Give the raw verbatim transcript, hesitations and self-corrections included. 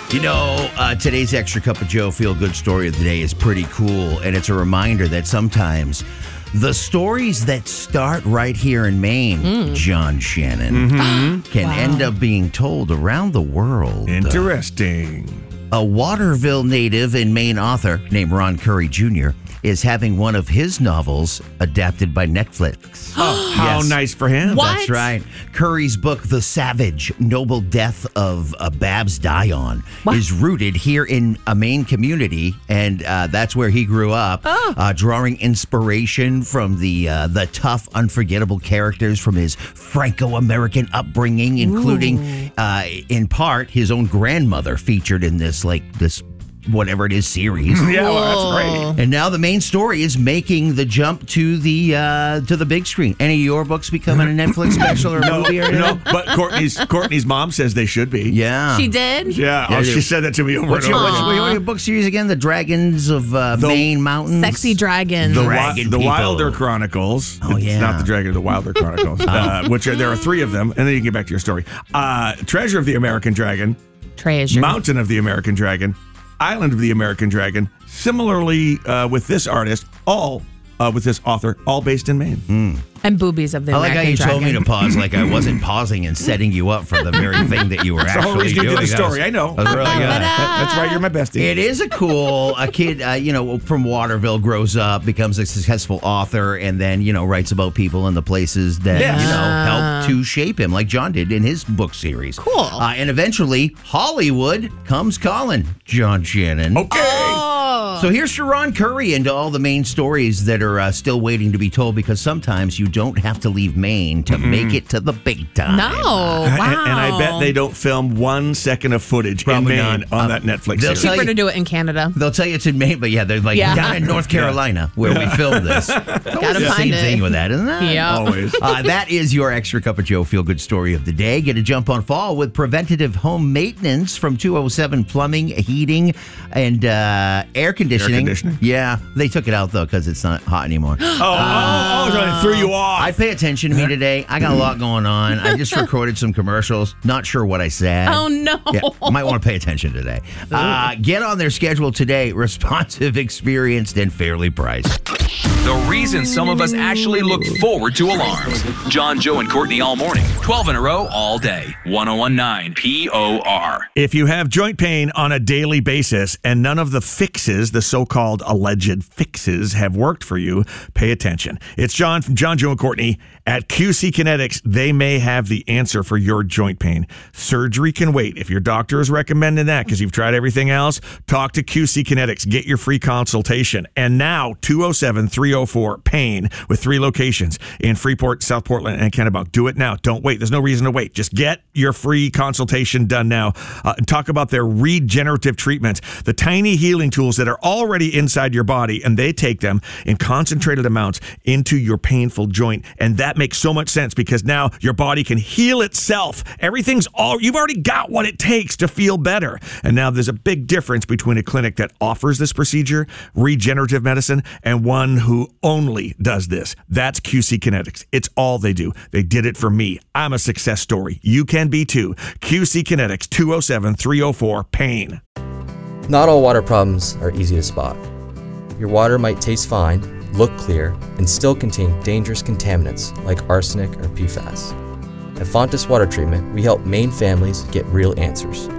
You know, uh, today's Extra Cup of Joe Feel Good story of the day is pretty cool, and it's a reminder that sometimes the stories that start right here in Maine, mm. John Shannon, mm-hmm. can wow. end up being told around the world. Interesting. Uh, a Waterville native and Maine author named Ron Curry Junior is having one of his novels adapted by Netflix. Oh, how yes. nice for him. What? That's right. Curry's book, The Savage, Noble Death of uh, Babs Dion, what? is rooted here in a Maine community, and uh, that's where he grew up, oh. uh, drawing inspiration from the uh, the tough, unforgettable characters from his Franco-American upbringing, including, uh, in part, his own grandmother featured in this, like, this whatever it is series. Yeah, well, that's great. And now the main story is making the jump to the uh, to the big screen. Any of your books becoming a Netflix special or a no, movie or anything? No, but Courtney's Courtney's mom says they should be. Yeah. She did? Yeah. yeah oh, she said that to me over what's and your, over. what's, what's your book series again? The Dragons of uh, the, Maine Mountains? Sexy Dragons. The, Dragon the people. Wilder Chronicles. Oh, yeah. It's not the Dragon, the Wilder Chronicles, uh, which are, there are three of them. And then you can get back to your story. Uh, Treasure of the American Dragon. Treasure. Mountain of the American Dragon. Island of the American Dragon. Similarly, uh, with this artist, all uh, with this author, all based in Maine. Mm. And Boobies of the I American like how you Dragon. told me to pause, like I wasn't pausing and setting you up for the very thing that you were that's actually the whole reason doing. you did the That was- story. I know. That was really good. That, that's right. You're my bestie. It is a cool, a kid, uh, you know, from Waterville, grows up, becomes a successful author, and then, you know, writes about people and the places that, Yeah. you know, helped to shape him, like John did in his book series. Cool. Uh, and eventually, Hollywood comes calling John Shannon. Okay. Oh. So here's to Ron Curry and to all the Maine stories that are uh, still waiting to be told, because sometimes you don't have to leave Maine to mm-hmm. make it to the big time. No, wow. And, and I bet they don't film one second of footage Probably in Maine not. on Um, that Netflix they'll series. tell Cheaper you- to do it in Canada. They'll tell you it's in Maine, but yeah, they're like Yeah. down in North Carolina where we filmed this. Gotta the find same it. thing with that, isn't that? Yeah. Always. Uh, that is your Extra Cup of Joe Feel Good story of the day. Get a jump on fall with preventative home maintenance from two oh seven Plumbing, Heating, and uh, Air Conditioning. Air conditioning? Yeah, they took it out though because it's not hot anymore. Oh, uh, oh, oh, so they threw you off. I pay attention to me today. I got a lot going on. I just recorded some commercials. Not sure what I said. Oh, no. Yeah, might want to pay attention today. Uh, get on their schedule today. Responsive, experienced, and fairly priced. The reason some of us actually look forward to alarms. John, Joe, and Courtney all morning. twelve in a row all day. ten nineteen P O R. If you have joint pain on a daily basis and none of the fixes, the so-called alleged fixes, have worked for you, pay attention. It's John from John, Joe, and Courtney at Q C Kinetics. They may have the answer for your joint pain. Surgery can wait. If your doctor is recommending that because you've tried everything else, talk to Q C Kinetics. Get your free consultation. And now, two oh seven, three oh four, PAIN with three locations in Freeport, South Portland, and Kennebunk. Do it now. Don't wait. There's no reason to wait. Just get your free consultation done now. Uh, and talk about their regenerative treatments, the tiny healing tools that are already inside your body, and they take them in concentrated amounts into your painful joint. And that makes so much sense because now your body can heal itself. Everything's all, you've already got what it takes to feel better. And now there's a big difference between a clinic that offers this procedure, regenerative medicine, and one who only does this. That's Q C Kinetics. It's all they do. They did it for me. I'm a success story. You can be too. Q C Kinetics, two oh seven, three oh four, PAIN. Not all water problems are easy to spot. Your water might taste fine, look clear, and still contain dangerous contaminants like arsenic or P FAS. At Fontes Water Treatment, we help Maine families get real answers.